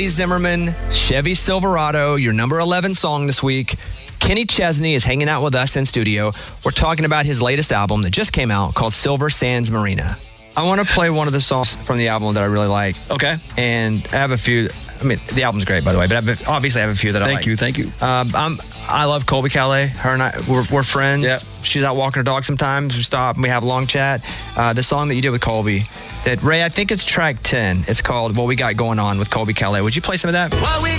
Zimmerman, Chevy Silverado, your number 11 song this week. Kenny Chesney is hanging out with us in studio. We're talking about his latest album that just came out called Silver Sands Marina. I want to play one of the songs from the album that I really like. Okay. And I have a few. I mean, the album's great, by the way, but obviously I have a few that I like. Thank you. I love Colby Calais. Her and I, we're friends. Yeah. She's out walking her dog sometimes. We stop and we have a long chat. The song that you did with Colby, that Ray, I think it's track 10. It's called What We Got Going On with Colby Calais. Would you play some of that? What we